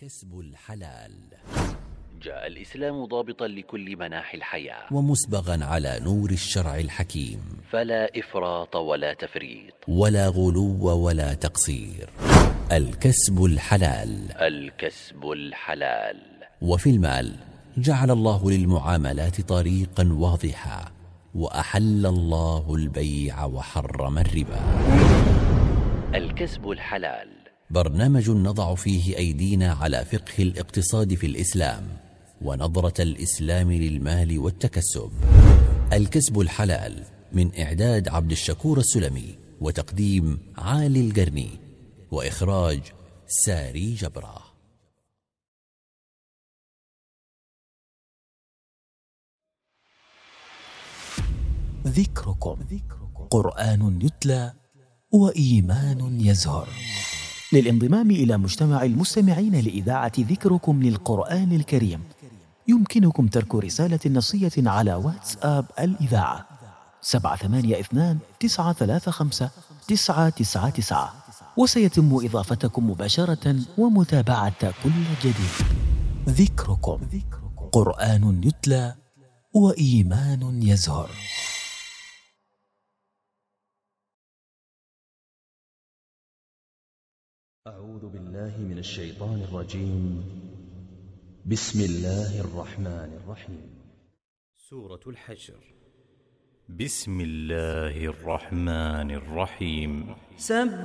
الكسب الحلال. جاء الإسلام ضابطا لكل مناحي الحياة ومسبغا على نور الشرع الحكيم، فلا إفراط ولا تفريط ولا غلو ولا تقصير. الكسب الحلال. الكسب الحلال. وفي المال جعل الله للمعاملات طريقا واضحا، وأحل الله البيع وحرم الربا. الكسب الحلال برنامج نضع فيه أيدينا على فقه الاقتصاد في الإسلام ونظرة الإسلام للمال والتكسب. الكسب الحلال من إعداد عبد الشكور السلمي، وتقديم عالي القرني، وإخراج ساري جبرة. ذكركم قرآن يتلى وإيمان يزهر. للانضمام إلى مجتمع المستمعين لإذاعة ذكركم للقرآن الكريم يمكنكم ترك رسالة نصية على واتساب الإذاعة 782-935-999، وسيتم إضافتكم مباشرة ومتابعة كل جديد. ذكركم قرآن يتلى وإيمان يزهر. أعوذ بالله من الشيطان الرجيم. بسم الله الرحمن الرحيم. سورة الحشر. بسم الله الرحمن الرحيم.